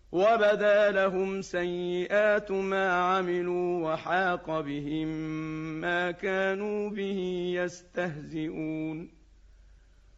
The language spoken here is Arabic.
وبدا لهم سيئات ما عملوا وحاق بهم ما كانوا به يستهزئون